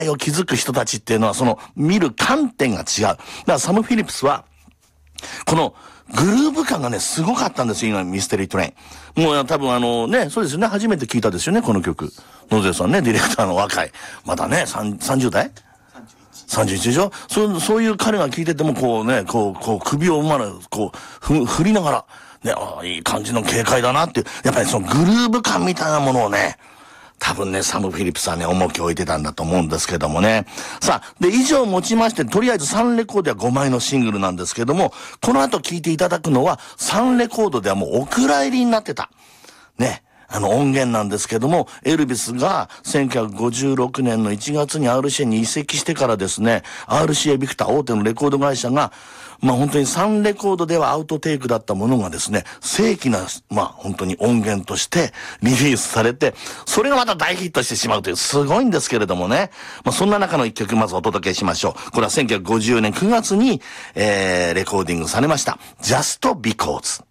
を築く人たちっていうのは、その、見る観点が違う。だからサム・フィリップスは、この、グルーヴ感がね、すごかったんですよ、今、ミステリートレイン。もう多分そうですよね、初めて聞いたですよね、この曲。野瀬さんね、ディレクターの若い。まだね、30代 ?31 でしょ。そういう彼が聞いてても、こうね、首を振りながら、ね、いい感じの軽快だなっていう、やっぱりそのグルーヴ感みたいなものをね、多分ね、サム・フィリップスはね、重きを置いてたんだと思うんですけどもね。さあ、で、以上をもちまして、とりあえず3レコードは5枚のシングルなんですけども、この後聴いていただくのは、3レコードではもうお蔵入りになってた。ね。音源なんですけども、エルビスが1956年の1月に RCA に移籍してからですね、RCA ビクター大手のレコード会社が、本当に3レコードではアウトテイクだったものがですね、正規な、本当に音源としてリリースされて、それがまた大ヒットしてしまうという、すごいんですけれどもね。そんな中の一曲まずお届けしましょう。これは1950年9月に、レコーディングされました。Just Because。